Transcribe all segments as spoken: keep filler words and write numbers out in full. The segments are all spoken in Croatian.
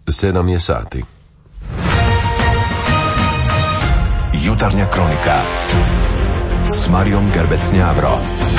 Sedam je sati. Jutarnja kronika s Marijom Gerbec-Njavro.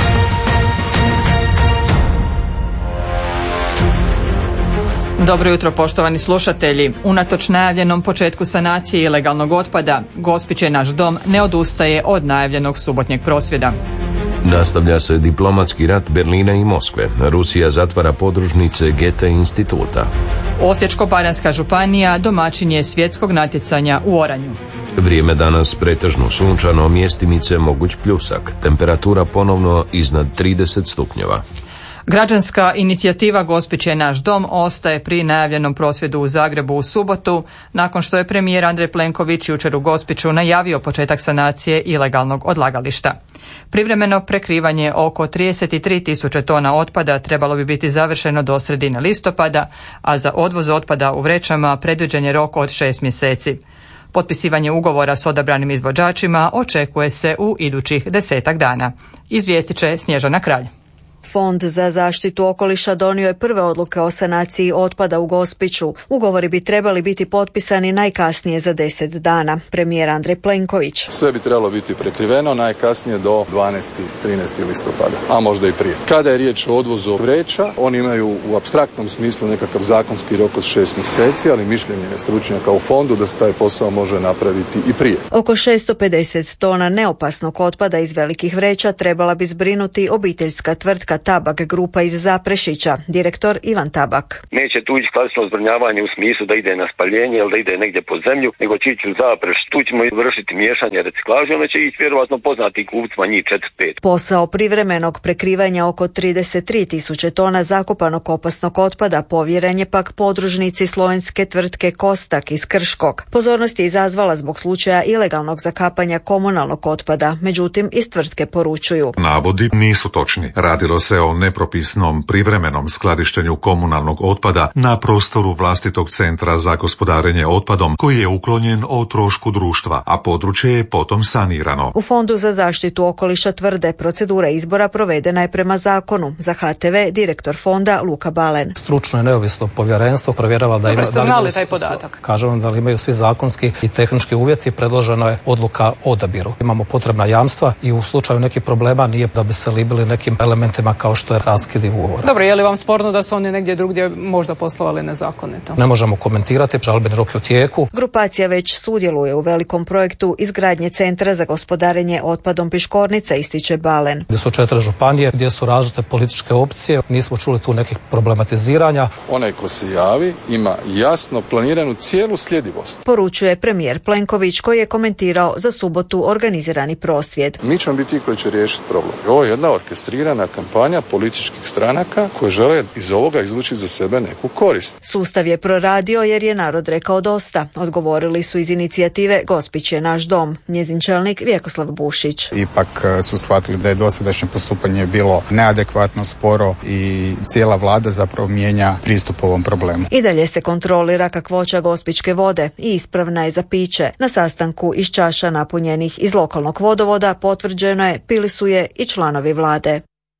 Dobro jutro, poštovani slušatelji. Unatoč najavljenom početku sanacije ilegalnog otpada, Gospić je naš dom ne odustaje od najavljenog subotnjeg prosvjeda. Nastavlja se diplomatski rat Berlina i Moskve. Rusija zatvara podružnice Goethe instituta. Osječko-baranjska županija domaćin je svjetskog natjecanja u oranju. Vrijeme danas pretežno sunčano, mjestimice moguć pljusak. Temperatura ponovno iznad trideset stupnjeva. Građanska inicijativa Gospić je naš dom ostaje pri najavljenom prosvjedu u Zagrebu u subotu, nakon što je premijer Andrej Plenković jučer u Gospiću najavio početak sanacije ilegalnog odlagališta. Privremeno prekrivanje oko trideset tri tisuće tona otpada trebalo bi biti završeno do sredine listopada, a za odvoz otpada u vrećama predviđen je rok od šest mjeseci. Potpisivanje ugovora s odabranim izvođačima očekuje se u idućih desetak dana. Izvijestit će Snježana Kralj. Fond za zaštitu okoliša donio je prve odluke o sanaciji otpada u Gospiću. Ugovori bi trebali biti potpisani najkasnije za deset dana. Premijer Andrej Plenković. Sve bi trebalo biti prekriveno najkasnije do dvanaestog trinaestog listopada, a možda i prije. Kada je riječ o odvozu vreća, oni imaju u apstraktnom smislu nekakav zakonski rok od šest mjeseci, ali mišljenje je stručnjaka u fondu da se taj posao može napraviti i prije. Oko šesto pedeset tona neopasnog otpada iz velikih vreća trebala bi zbrinuti obiteljska tvrtka Tabak grupa iz Zaprešića, direktor Ivan Tabak. Neće tu ići klasično zbrinjavanje u smislu da ide na spaljenje ili da ide negdje pod zemlju, nego će ići u Zapreš. Tu ćemo vršiti miješanje reciklaže, ono će ići vjerovatno poznati kupcima njih četiri pet. Posao privremenog prekrivanja oko trideset tri tisuće tona zakopanog opasnog otpada povjeren je pak podružnici slovenske tvrtke Kostak iz Krškog. Pozornost je izazvala zbog slučaja ilegalnog zakapanja komunalnog otpada, međutim iz tvrtke poručuju. Navodi nisu točni. Radilo se o nepropisnom privremenom skladištenju komunalnog otpada na prostoru vlastitog centra za gospodarenje otpadom koji je uklonjen o trošku društva, a područje je potom sanirano. U Fondu za zaštitu okoliša tvrde procedura izbora provedena je prema zakonu. Za H T V direktor fonda Luka Balen. Stručno i neovisno povjerenstvo provjerava da ima... Dobro, ste znali taj podatak? Kažem da li imaju svi zakonski i tehnički uvjeti, predloženo je odluka o odabiru. Imamo potrebna jamstva i u slučaju nekih problema nije da bi se libili nekim elementima kao što je raskid ugovora. Dobro, je li vam sporno da su oni negdje drugdje možda poslovali nezakonito? Ne možemo komentirati, žalbeni rok je u tijeku. Grupacija već sudjeluje u velikom projektu izgradnje centra za gospodarenje otpadom Piškornica, ističe Balen. Gdje su četiri županije, gdje su različite političke opcije, nismo čuli tu nekih problematiziranja. Onaj ko se javi ima jasno planiranu cijelu sljedivost. Poručuje premijer Plenković koji je komentirao za subotu organizirani prosvjed. Mi ćemo biti koji će riješiti problem. Ovo je jedna orkestrirana kampanja političkih stranaka koje žele iz ovoga izvući za sebe neku korist. Sustav je proradio jer je narod rekao dosta. Odgovorili su iz inicijative Gospić je naš dom. Njezin čelnik Vjekoslav Bušić. Ipak su shvatili da je dosadašnje postupanje bilo neadekvatno, sporo i cijela vlada zapravo mijenja pristup ovom problemu. I dalje se kontrolira kakvoća gospićke vode i ispravna je za piće. Na sastanku iz čaša napunjenih iz lokalnog vodovoda potvrđeno je pili su je i članovi vlade.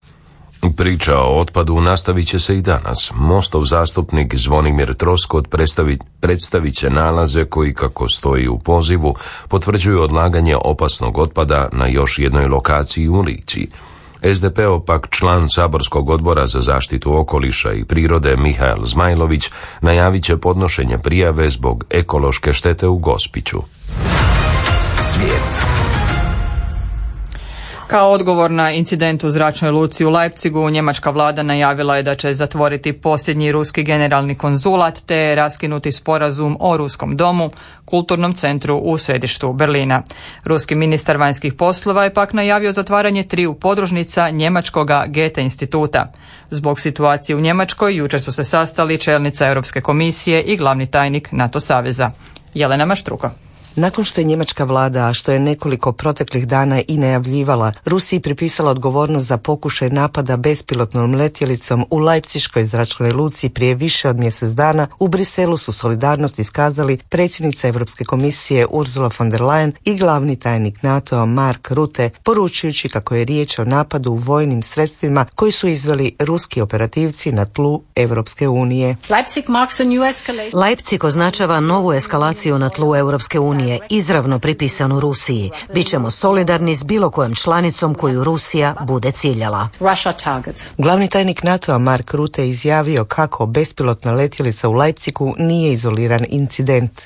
Priča o otpadu nastavit će se i danas. Mostov zastupnik Zvonimir Troskot predstavit, predstavit će nalaze koji, kako stoji u pozivu, potvrđuju odlaganje opasnog otpada na još jednoj lokaciji u Lici. S D P-ov pak član saborskog odbora za zaštitu okoliša i prirode Mihael Zmajlović najavit će podnošenje prijave zbog ekološke štete u Gospiću. Svijet. Kao odgovor na incident u zračnoj luci u Leipzigu, njemačka vlada najavila je da će zatvoriti posljednji ruski generalni konzulat te raskinuti sporazum o ruskom domu, kulturnom centru u središtu Berlina. Ruski ministar vanjskih poslova je pak najavio zatvaranje triju podružnica njemačkoga Goethe instituta. Zbog situacije u Njemačkoj jučer su se sastali čelnica Europske komisije i glavni tajnik NATO saveza. Jelena Maštruko. Nakon što je njemačka vlada, a što je nekoliko proteklih dana i najavljivala, Rusiji pripisala odgovornost za pokušaj napada bespilotnom letjelicom u Leipziškoj zračnoj luci prije više od mjesec dana, u Briselu su solidarnost iskazali predsjednica Europske komisije Ursula von der Leyen i glavni tajnik NATO-a Mark Rutte, poručujući kako je riječ o napadu u vojnim sredstvima koji su izveli ruski operativci na tlu Europske unije. Leipzig označava novu eskalaciju na tlu Europske unije, izravno pripisanu Rusiji. Bićemo solidarni s bilo kojom članicom koju Rusija bude ciljala. Glavni tajnik NATO-a Mark Rutte izjavio kako bespilotna letjelica u Leipzigu nije izoliran incident.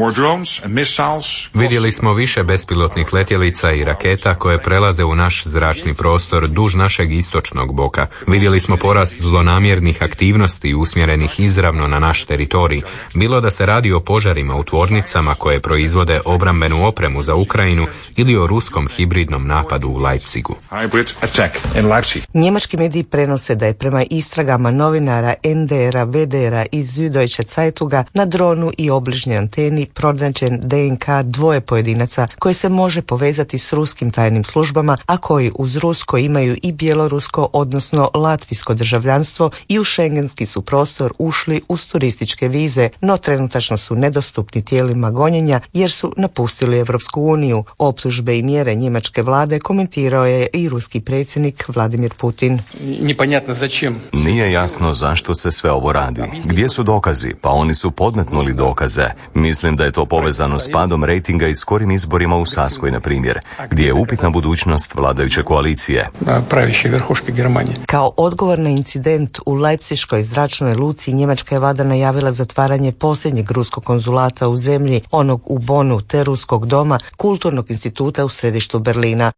Vidjeli smo više bespilotnih letjelica i raketa koje prelaze u naš zračni prostor duž našeg istočnog boka. Vidjeli smo porast zlonamjernih aktivnosti usmjerenih izravno na naš teritorij, bilo da se radi o požarima u tvornicama koje proizvode obrambenu opremu za Ukrajinu ili o ruskom hibridnom napadu u Leipzigu. Njemački mediji prenose da je prema istragama novinara en de era, ve de era i Süddeutsche Zeitunga na dronu i obližnjoj anteni pronađen de en ka dvoje pojedinaca koje se može povezati s ruskim tajnim službama, a koji uz rusko imaju i bjelorusko, odnosno latvijsko državljanstvo i u šengenski su prostor ušli uz turističke vize, no trenutačno su nedostupni tijelima gonjenja jer su napustili Europsku uniju. Optužbe i mjere njemačke vlade komentirao je i ruski predsjednik Vladimir Putin. Nije jasno zašto se sve ovo radi. Gdje su dokazi? Pa oni su podmetnuli dokaze. Mislim da je to povezano s padom rejtinga i skorim izborima u Saskoj, na primjer, gdje je upitna budućnost vladajuće koalicije. Kao odgovor na incident u Leipziškoj zračnoj luci, njemačka je vlada najavila zatvaranje posljednjeg ruskog konzulata u zemlji, onog u Bonu, te ruskog doma, kulturnog instituta u središtu Berlina.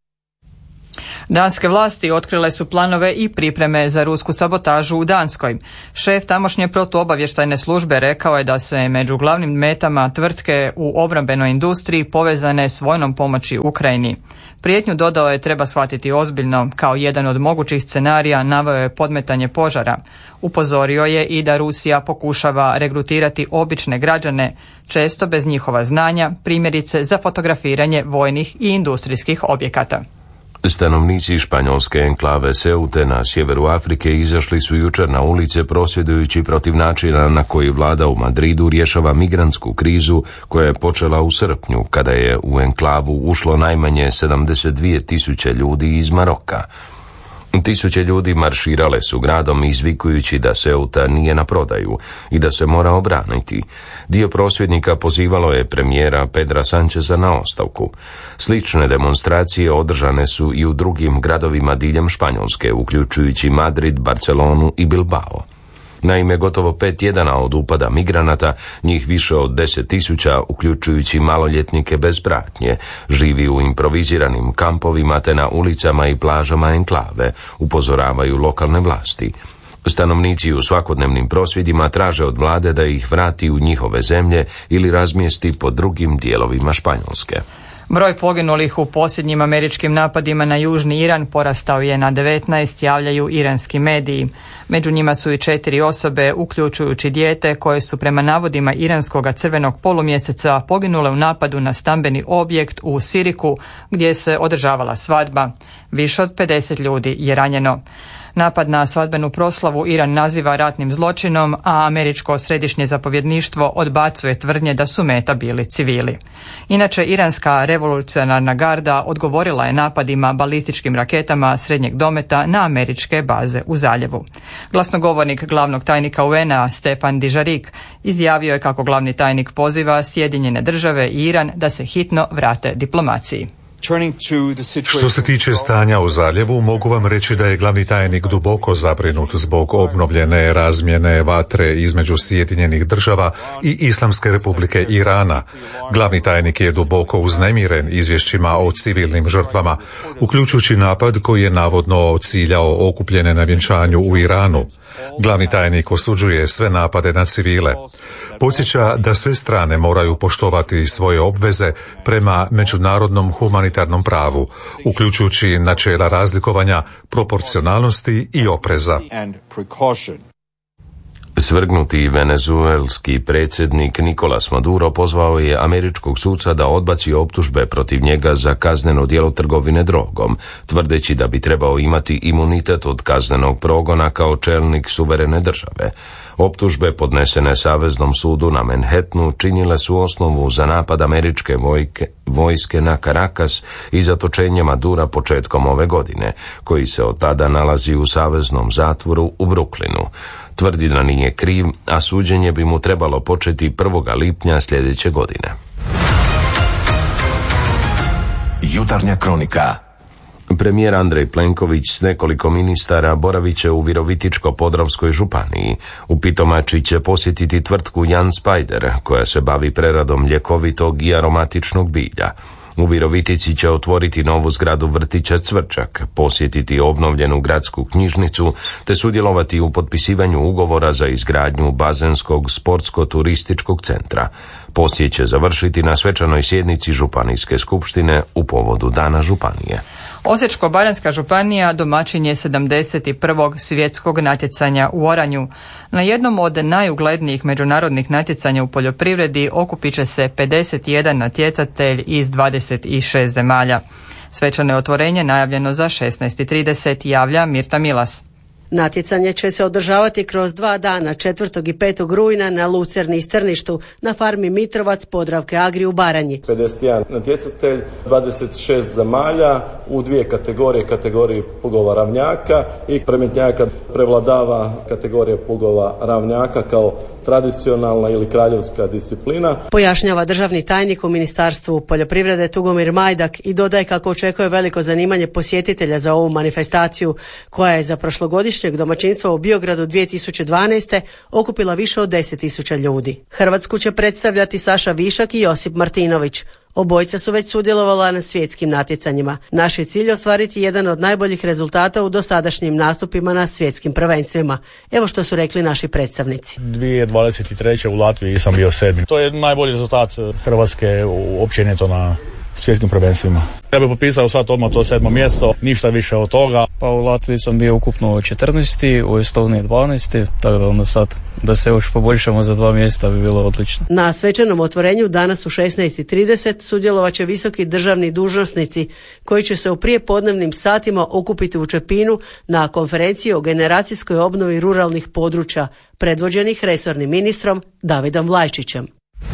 Danske vlasti otkrile su planove i pripreme za rusku sabotažu u Danskoj. Šef tamošnje protuobavještajne službe rekao je da se među glavnim metama tvrtke u obrambenoj industriji povezane s vojnom pomoći Ukrajini. Prijetnju, dodao je, treba shvatiti ozbiljno. Kao jedan od mogućih scenarija naveo je podmetanje požara. Upozorio je i da Rusija pokušava regrutirati obične građane, često bez njihova znanja, primjerice za fotografiranje vojnih i industrijskih objekata. Stanovnici španjolske enklave Seute na sjeveru Afrike izašli su jučer na ulice prosvjedujući protiv načina na koji vlada u Madridu rješava migrantsku krizu koja je počela u srpnju, kada je u enklavu ušlo najmanje sedamdeset dvije tisuće ljudi iz Maroka. Tisuće ljudi marširale su gradom izvikujući da Ceuta nije na prodaju i da se mora obraniti. Dio prosvjednika pozivalo je premijera Pedra Sancheza na ostavku. Slične demonstracije održane su i u drugim gradovima diljem Španjolske, uključujući Madrid, Barcelonu i Bilbao. Naime, gotovo pet tjedana od upada migranata, njih više od deset tisuća, uključujući maloljetnike bez pratnje, živi u improviziranim kampovima te na ulicama i plažama enklave, upozoravaju lokalne vlasti. Stanovnici u svakodnevnim prosvjedima traže od vlade da ih vrati u njihove zemlje ili razmjesti po drugim dijelovima Španjolske. Broj poginulih u posljednjim američkim napadima na južni Iran porastao je na devetnaest, javljaju iranski mediji. Među njima su i četiri osobe, uključujući dijete, koje su prema navodima iranskog crvenog polumjeseca poginule u napadu na stambeni objekt u Siriku, gdje se održavala svadba. Više od pedeset ljudi je ranjeno. Napad na svadbenu proslavu Iran naziva ratnim zločinom, a američko središnje zapovjedništvo odbacuje tvrdnje da su meta bili civili. Inače, iranska revolucionarna garda odgovorila je napadima balističkim raketama srednjeg dometa na američke baze u zaljevu. Glasnogovornik glavnog tajnika u en a Stepan Dižarik izjavio je kako glavni tajnik poziva Sjedinjene države i Iran da se hitno vrate diplomaciji. Što se tiče stanja u zaljevu, mogu vam reći da je glavni tajnik duboko zabrinut zbog obnovljene razmjene vatre između Sjedinjenih država i Islamske republike Irana. Glavni tajnik je duboko uznemiren izvješćima o civilnim žrtvama, uključujući napad koji je navodno ciljao okupljene na vjenčanju u Iranu. Glavni tajnik osuđuje sve napade na civile. Podsjeća da sve strane moraju poštovati svoje obveze prema međunarodnom humanitarnom pravu, uključujući načela razlikovanja, proporcionalnosti i opreza. Svrgnuti venezuelski predsjednik Nicolas Maduro pozvao je američkog suca da odbaci optužbe protiv njega za kazneno djelo trgovine drogom, tvrdeći da bi trebao imati imunitet od kaznenog progona kao čelnik suverene države. Optužbe podnesene Saveznom sudu na Manhattanu činile su osnovu za napad američke vojke, vojske na Caracas i zatočenje Madura početkom ove godine, koji se od tada nalazi u saveznom zatvoru u Brooklynu. Tvrdi da nije kriv, a suđenje bi mu trebalo početi prvog lipnja sljedeće godine. Jutarnja kronika. Premijer Andrej Plenković s nekoliko ministara boravit će u Virovitičko-podravskoj županiji. U Pitomači će posjetiti tvrtku Jan Spider, koja se bavi preradom ljekovitog i aromatičnog bilja. U Virovitici će otvoriti novu zgradu vrtića Cvrčak, posjetiti obnovljenu gradsku knjižnicu te sudjelovati u potpisivanju ugovora za izgradnju bazenskog sportsko-turističkog centra. Posjet će završiti na svečanoj sjednici Županijske skupštine u povodu Dana županije. Osječko-baranjska županija domaćin je sedamdeset prvog svjetskog natjecanja u oranju. Na jednom od najuglednijih međunarodnih natjecanja u poljoprivredi okupit će se pedeset jedan natjecatelj iz dvadeset šest zemalja. Svečano otvorenje najavljeno za šesnaest i trideset, javlja Mirta Milas. Natjecanje će se održavati kroz dva dana, četvrtog i petog rujna na Lucerni i Strništu, na farmi Mitrovac Podravke Agri u Baranji. pedeset jedan natjecatelj, dvadeset šest zemalja u dvije kategorije, kategoriji pugova ravnjaka i premetnjaka. Prevladava kategorija pugova ravnjaka kao tradicionalna ili kraljevska disciplina. Pojašnjava državni tajnik u Ministarstvu poljoprivrede Tugomir Majdak i dodaje kako očekuje veliko zanimanje posjetitelja za ovu manifestaciju, koja je za prošlogodišnjeg domaćinstva u Biogradu dvije tisuće dvanaeste okupila više od deset tisuća ljudi. Hrvatsku će predstavljati Saša Višak i Josip Martinović. Obojica su već sudjelovala na svjetskim natjecanjima. Naš je cilj ostvariti jedan od najboljih rezultata u dosadašnjim nastupima na svjetskim prvenstvima. Evo što su rekli naši predstavnici. dvije tisuće dvadeset treće u Latviji sam bio sedmi. To je najbolji rezultat Hrvatske općenito na svjetskim prvenstvima. Ja bih popisao sad odmah to sedmo mjesto, ništa više od toga. Pa u Latviji sam bio ukupno četrnaesti, u Estoniji dvanaesti, tako da onda sad da se još poboljšamo za dva mjesta bi bilo odlično. Na svečanom otvorenju danas u šesnaest i trideset sudjelovat će visoki državni dužnosnici koji će se u prijepodnevnim satima okupiti u Čepinu na konferenciji o generacijskoj obnovi ruralnih područja, predvođenih resornim ministrom Davidom Vlajčićem.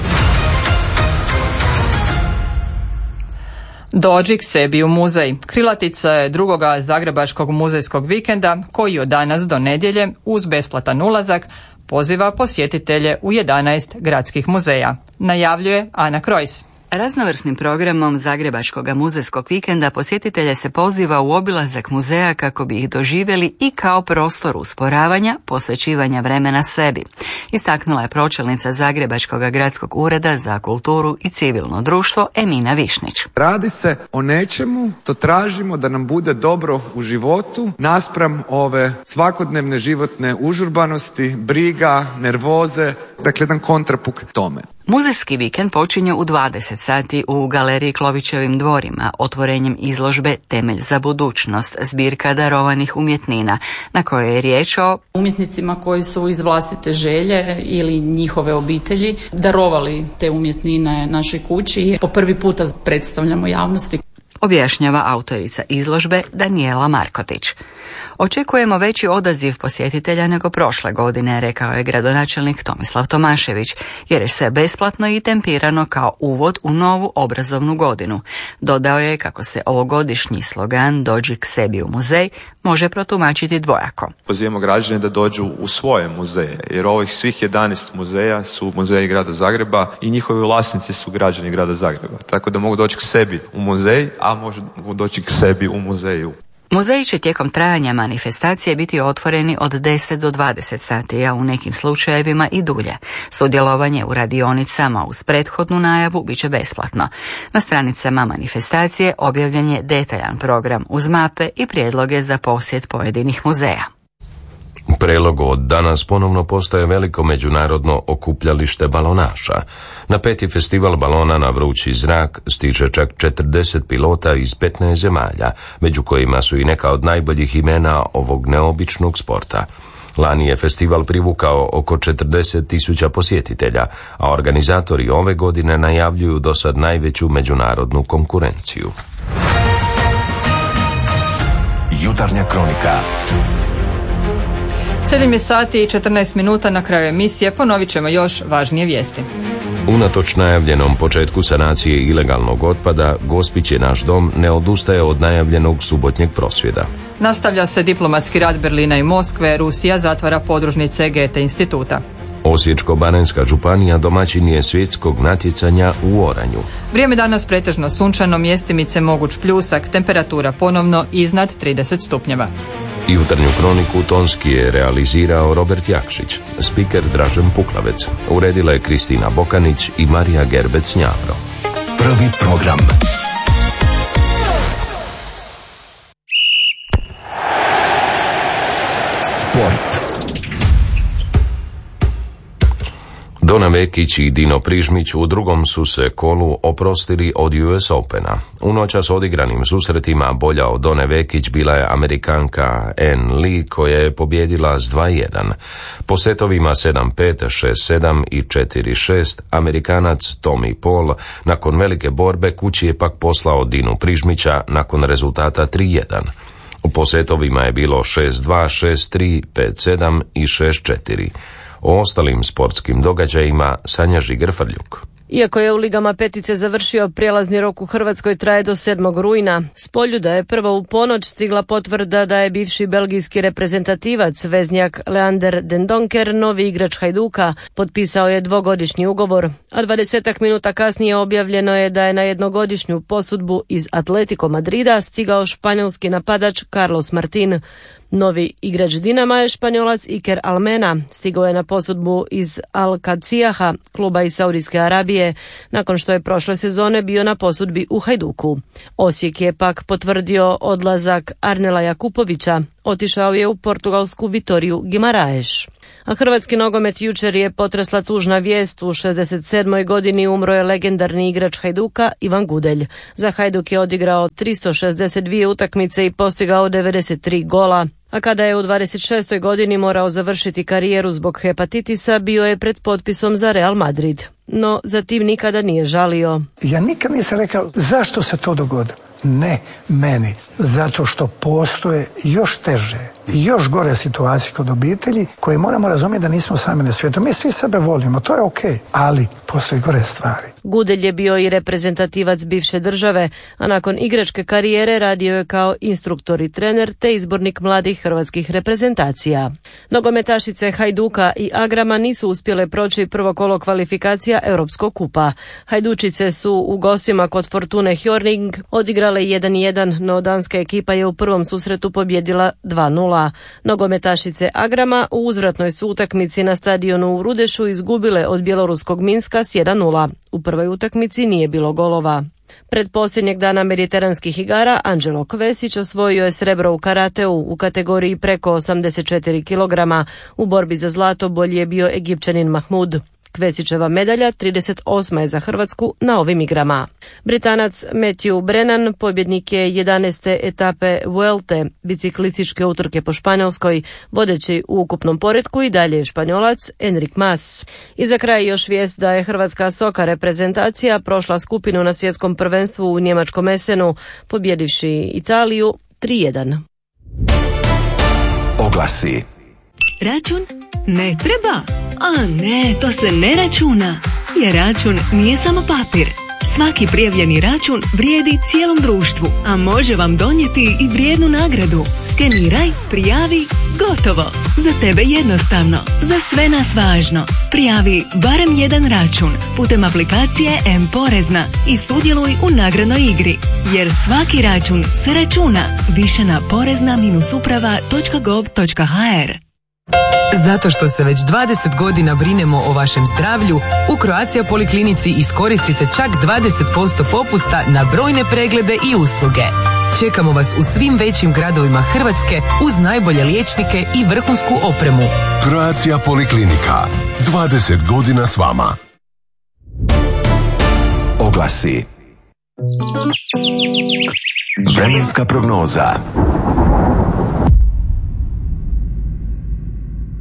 Dođi k sebi u muzej. Krilatica je drugoga zagrebačkog muzejskog vikenda koji od danas do nedjelje uz besplatan ulazak poziva posjetitelje u jedanaest gradskih muzeja. Najavljuje Ana Krojs. Raznovrsnim programom Zagrebačkog muzejskog vikenda posjetitelje se poziva u obilazak muzeja kako bi ih doživjeli i kao prostor usporavanja, posvećivanja vremena sebi. Istaknula je pročelnica Zagrebačkog gradskog ureda za kulturu i civilno društvo Emina Višnić. Radi se o nečemu to tražimo da nam bude dobro u životu naspram ove svakodnevne životne užurbanosti, briga, nervoze, dakle jedan kontrapunkt tome. Muzejski vikend počinje u dvadeset sati u galeriji Klovićevim dvorima, otvorenjem izložbe Temelj za budućnost, zbirka darovanih umjetnina, na kojoj je riječ o umjetnicima koji su iz vlastite želje ili njihove obitelji darovali te umjetnine našoj kući i po prvi puta predstavljamo javnosti. Objašnjava autorica izložbe Danijela Markotić. Očekujemo veći odaziv posjetitelja nego prošle godine, rekao je gradonačelnik Tomislav Tomašević, jer je sve besplatno i tempirano kao uvod u novu obrazovnu godinu. Dodao je kako se ovogodišnji slogan Dođi k sebi u muzej može protumačiti dvojako. Pozivamo građane da dođu u svoje muzeje, jer ovih svih jedanaest muzeja su muzeji grada Zagreba i njihovi vlasnici su građani grada Zagreba. Tako da mogu doći k sebi u muzej, a mogu doći k sebi u muzeju. Muzeji će tijekom trajanja manifestacije biti otvoreni od deset do dvadeset sati, a u nekim slučajevima i dulje. Sudjelovanje u radionicama uz prethodnu najavu bit će besplatno. Na stranicama manifestacije objavljen je detaljan program uz mape i prijedloge za posjet pojedinih muzeja. Prelog od danas ponovno postaje veliko međunarodno okupljalište balonaša. Na peti festival balona na vrući zrak stiže čak četrdeset pilota iz petnaest zemalja, među kojima su i neka od najboljih imena ovog neobičnog sporta. Lani je festival privukao oko četrdeset tisuća posjetitelja, a organizatori ove godine najavljuju do sad najveću međunarodnu konkurenciju. Jutarnja kronika. sedam je sati i četrnaest minuta na kraju emisije, ponovit ćemo još važnije vijesti. Unatoč najavljenom početku sanacije ilegalnog otpada, Gospić je naš dom ne odustaje od najavljenog subotnjeg prosvjeda. Nastavlja se diplomatski rad Berlina i Moskve, Rusija zatvara podružnice Goethe instituta. Osječko-baranjska županija domaćin je svjetskog natjecanja u oranju. Vrijeme danas pretežno sunčano, mjestimice moguć pljusak, temperatura ponovno iznad trideset stupnjeva. Jutarnju kroniku tonski je realizirao Robert Jakšić, spiker Dražen Puklavec, uredila je Kristina Bokanić i Marija Gerbec-Njavro. Prvi program. Sport. Dona Vekić i Dino Prižmić u drugom su se kolu oprostili od U S Opena. U noćas odigranim susretima bolja od Done Vekić bila je Amerikanka Ann Lee koja je pobjedila s dva jedan. Po setovima sedam pet, šest sedam i četiri šest Amerikanac Tommy Paul nakon velike borbe kući je pak poslao Dinu Prižmića nakon rezultata tri jedan. Po setovima je bilo šest dva, šest tri, pet sedam i šest četiri. O ostalim sportskim događajima Sanja Žiger-Frljuk. Iako je u ligama petice završio, prijelazni rok u Hrvatskoj traje do sedmog rujna. S Poljuda je prvo u ponoć stigla potvrda da je bivši belgijski reprezentativac veznjak Leander Dendoncker novi igrač Hajduka. Potpisao je dvogodišnji ugovor, a dvadesetak minuta kasnije objavljeno je da je na jednogodišnju posudbu iz Atletico Madrida stigao španjolski napadač Carlos Martin. Novi igrač Dinama je Španjolac Iker Almena. Stigao je na posudbu iz Al-Kacijaha, kluba iz Saudijske Arabije, nakon što je prošle sezone bio na posudbi u Hajduku. Osijek je pak potvrdio odlazak Arnela Jakupovića. Otišao je u portugalsku Vitoriju Guimaraes. A hrvatski nogomet jučer je potresla tužna vijest. U šezdeset sedmoj godini umro je legendarni igrač Hajduka Ivan Gudelj. Za Hajduk je odigrao tristo šezdeset dvije utakmice i postigao devedeset tri gola. A kada je u dvadeset šestoj godini morao završiti karijeru zbog hepatitisa, bio je pred potpisom za Real Madrid. No, za tim nikada nije žalio. Ja nikad nisam rekao zašto se to dogodilo. Ne meni, zato što postoje još teže, još gore situacije kod obitelji koje moramo razumjeti da nismo sami na svijetu. Mi svi sebe volimo, to je ok, ali postoji gore stvari. Gudelj je bio i reprezentativac bivše države, a nakon igračke karijere radio je kao instruktor i trener te izbornik mladih hrvatskih reprezentacija. Nogometašice Hajduka i Agrama nisu uspjele proći prvo kolo kvalifikacija Europskog kupa. Hajdučice su u gostima kod Fortune Hjorning odigrale jedan jedan, no danska ekipa je u prvom susretu pobjedila dva nula. Nogometašice Agrama u uzvratnoj su utakmici na stadionu u Rudešu izgubile od bjeloruskog Minska s jedan nula. U prvoj utakmici nije bilo golova. Pred posljednjeg dana mediteranskih igara Anđelo Kvesić osvojio je srebro u karateu u kategoriji preko osamdeset četiri kilograma. U borbi za zlato bolji je bio Egipćanin Mahmud. Kvesićeva medalja trideset osma je za Hrvatsku na ovim igrama. Britanac Matthew Brennan pobjednik je jedanaeste etape Vuelte, biciklističke utrke po Španjolskoj, vodeći u ukupnom poretku i dalje je Španjolac Enric Mas. I za kraj još vijest da je hrvatska soka reprezentacija prošla skupinu na svjetskom prvenstvu u njemačkom Essenu, pobjedivši Italiju tri jedan. Oglasi. Račun ne treba. A ne, to se ne računa. Jer račun nije samo papir. Svaki prijavljeni račun vrijedi cijelom društvu, a može vam donijeti i vrijednu nagradu. Skeniraj, prijavi, gotovo. Za tebe jednostavno, za sve nas važno. Prijavi barem jedan račun putem aplikacije M-Porezna i sudjeluj u nagradnoj igri. Jer svaki račun se računa. Više na porezna uprava točka gov točka ha er. Zato što se već dvadeset godina brinemo o vašem zdravlju, u Croatia Poliklinici iskoristite čak dvadeset posto popusta na brojne preglede i usluge. Čekamo vas u svim većim gradovima Hrvatske uz najbolje liječnike i vrhunsku opremu. Croatia Poliklinika. dvadeset godina s vama. Oglasi. Vremenska prognoza.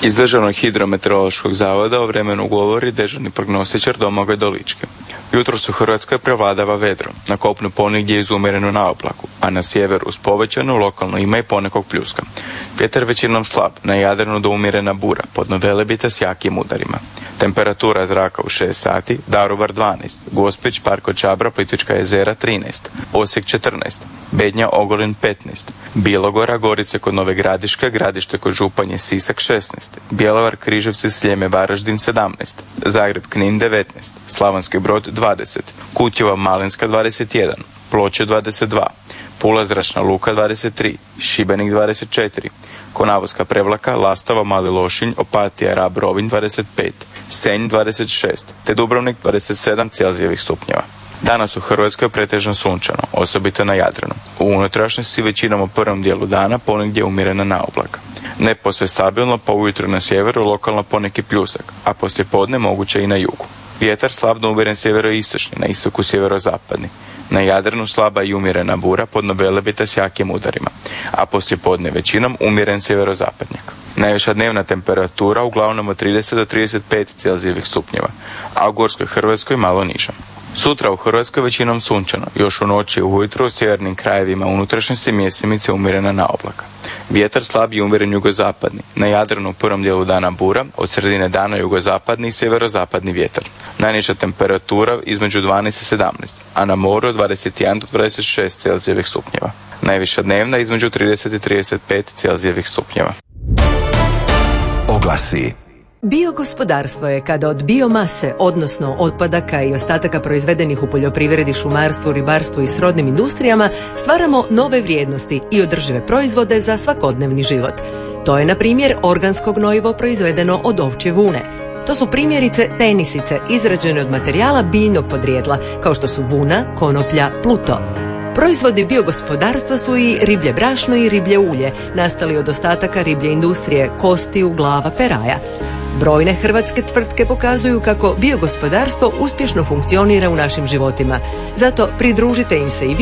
Iz Državnog hidrometeorološkog zavoda o vremenu govori dežurni prognostičar Domagoj Dolički. Jutros u Hrvatskoj prevladava vedro, na kopnu ponegdje uz umjerenu naoplaku, a na sjeveru uz povećanu lokalno ima i ponekog pljuska. Vjetar većinom slab, na Jadranu do umjerena bura, podno Velebita s jakim udarima. Temperatura zraka u šest sati, Daruvar dvanaest, Gospić, Parko Čabra, Plitvička jezera trinaest, Osijek četrnaest, Bednja, Ogulin petnaest, Bilogora, Gorice kod Nove Gradiške, Gradište kod Županje, Sisak šesnaest, Bjelovar, Križevci, Sljeme, Varaždin sedamnaest, Zagreb, Knin devetnaest, Slavonski Brod dvadeset, Kutjeva, Malinska dvadeset jedan, Ploče dvadeset dva, Pula, Zračna luka dvadeset tri, Šibenik dvadeset četiri, Konavoska, Prevlaka, Lastova, Mali Lošinj, Opatija, Rab, Rovinj dvadeset pet, Senj dvadeset šest, te Dubrovnik dvadeset sedam Celzijevih stupnjeva. Danas u Hrvatskoj pretežno sunčano, osobito na Jadranu. U unutrašnjosti većinom u prvom dijelu dana ponegdje umjerena naoblaka. Ne posve stabilno, pa ujutro na sjeveru lokalno poneki pljusak, a poslije podne moguće i na jugu. Vjetar slabno umjeren sjeveroistočni, na istoku sjeverozapadni. Na Jadranu slaba i umjerena bura pod Velebita s jakim udarima, a poslije podne većinom umjeren sjeverozapadnjak. Najviša dnevna temperatura uglavnom od trideset do trideset pet Celzijevih stupnjeva, a u Gorskoj Hrvatskoj malo niža. Sutra u Hrvatskoj većinom sunčano, još u noći i ujutro u sjevernim krajevima unutrašnjosti mjesimice umjerena naoblaka. Vjetar slab i umjeren jugozapadni, na Jadranu u prvom dijelu dana bura, od sredine dana jugozapadni i sjeverozapadni vjetar. Najniža temperatura između dvanaest i sedamnaest, a na moru od dvadeset jedan do dvadeset šest Celzijevih stupnjeva. Najviša dnevna između trideset i trideset pet Celzijevih stupnjeva. Oglasi. Biogospodarstvo je kada od biomase, odnosno otpadaka i ostataka proizvedenih u poljoprivredi, šumarstvu, ribarstvu i srodnim industrijama, stvaramo nove vrijednosti i održive proizvode za svakodnevni život. To je, na primjer, organsko gnojivo proizvedeno od ovčje vune. To su primjerice tenisice izrađene od materijala biljnog podrijetla, kao što su vuna, konoplja, pluto. Proizvodi biogospodarstva su i riblje brašno i riblje ulje, nastali od ostataka riblje industrije, kostiju, glava, peraja. Brojne hrvatske tvrtke pokazuju kako biogospodarstvo uspješno funkcionira u našim životima. Zato pridružite im se i vi